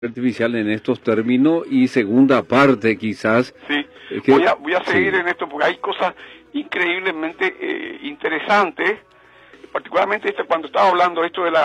artificial en estos términos y segunda parte quizás. Sí, que, voy a seguir en esto porque hay cosas increíblemente interesantes, particularmente cuando estaba hablando esto de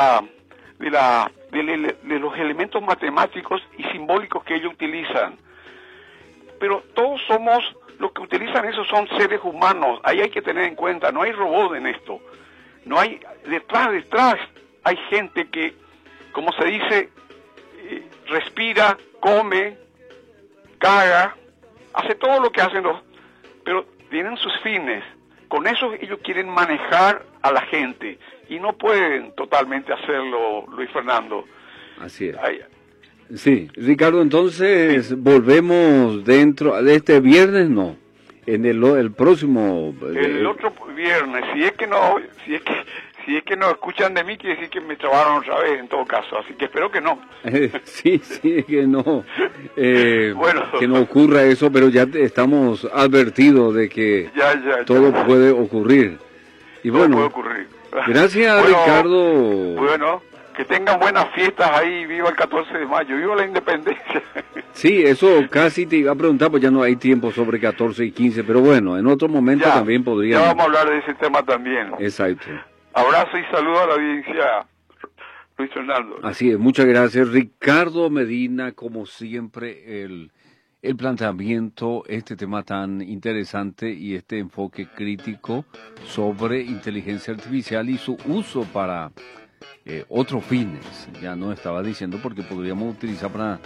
los elementos matemáticos y simbólicos que ellos utilizan. Pero todos somos, los que utilizan eso son seres humanos, ahí hay que tener en cuenta, no hay robot en esto, no hay, detrás hay gente que, como se dice, respira, come, caga, hace todo lo que hacen pero tienen sus fines. Con eso ellos quieren manejar a la gente y no pueden totalmente hacerlo, Luis Fernando. Así es. Sí, Ricardo, entonces volvemos dentro de este viernes, no, en el próximo. El otro viernes, si es que no escuchan de mí, quiere decir que me trabaron otra vez en todo caso, así que espero que no. Sí, que no, bueno, que no ocurra eso, pero ya estamos advertidos de que todo puede ocurrir. Y todo bueno, puede ocurrir. Gracias, Ricardo. Bueno, que tengan buenas fiestas ahí, viva el 14 de mayo, viva la independencia. Sí, eso casi te iba a preguntar, pues ya no hay tiempo sobre 14 y 15, pero bueno, en otro momento también podríamos. Ya vamos a hablar de ese tema también. Exacto. Abrazo y saludo a la audiencia, Luis Fernando. Así es, muchas gracias. Ricardo Medina, como siempre, el planteamiento, este tema tan interesante y este enfoque crítico sobre inteligencia artificial y su uso para otros fines. Ya no estaba diciendo porque podríamos utilizar para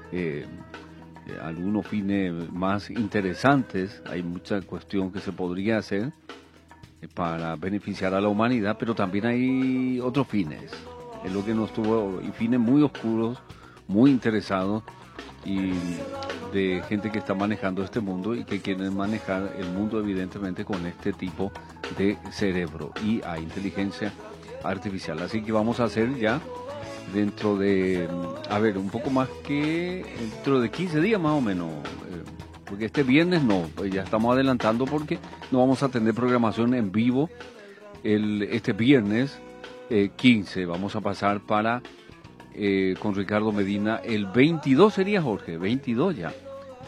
algunos fines más interesantes. Hay mucha cuestión que se podría hacer para beneficiar a la humanidad, pero también hay otros fines, es lo que nos tuvo, y fines muy oscuros, muy interesados, y de gente que está manejando este mundo y que quiere manejar el mundo evidentemente con este tipo de cerebro y a inteligencia artificial. Así que vamos a hacer ya dentro de, un poco más que dentro de 15 días más o menos, porque este viernes no, pues ya estamos adelantando porque no vamos a tener programación en vivo este viernes 15, vamos a pasar para con Ricardo Medina el 22 sería, Jorge, 22 ya,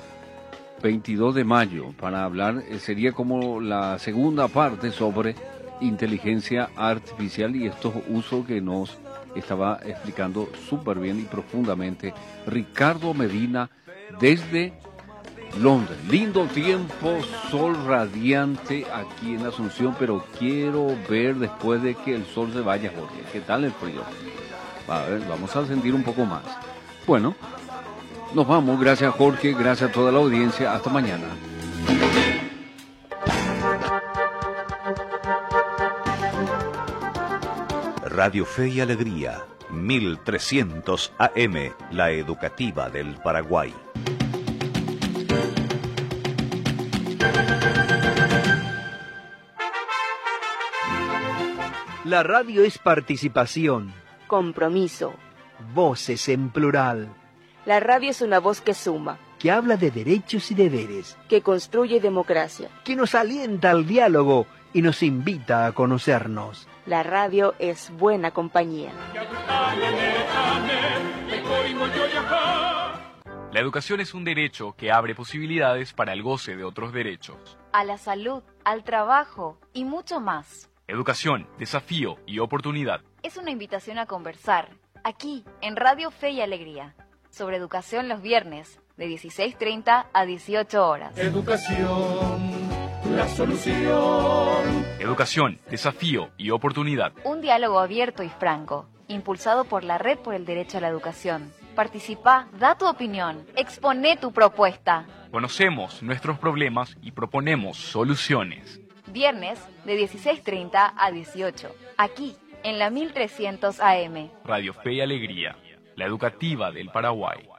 22 de mayo, para hablar, sería como la segunda parte sobre inteligencia artificial y estos usos que nos estaba explicando súper bien y profundamente Ricardo Medina desde Londres. Lindo tiempo, sol radiante aquí en Asunción, pero quiero ver después de que el sol se vaya, Jorge. ¿Qué tal el frío? A ver, vamos a sentir un poco más. Bueno, nos vamos. Gracias, Jorge. Gracias a toda la audiencia. Hasta mañana. Radio Fe y Alegría, 1300 AM, la educativa del Paraguay. La radio es participación, compromiso, voces en plural, la radio es una voz que suma, que habla de derechos y deberes, que construye democracia, que nos alienta al diálogo y nos invita a conocernos. La radio es buena compañía. La educación es un derecho que abre posibilidades para el goce de otros derechos. A la salud, al trabajo y mucho más. Educación, desafío y oportunidad. Es una invitación a conversar, aquí, en Radio Fe y Alegría, sobre educación los viernes, de 16:30 a 18 horas. Educación, la solución. Educación, desafío y oportunidad. Un diálogo abierto y franco, impulsado por la Red por el Derecho a la Educación. Participa, da tu opinión, expone tu propuesta. Conocemos nuestros problemas y proponemos soluciones. Viernes de 16:30 a 18, aquí, en la 1300 AM. Radio Fe y Alegría, la educativa del Paraguay.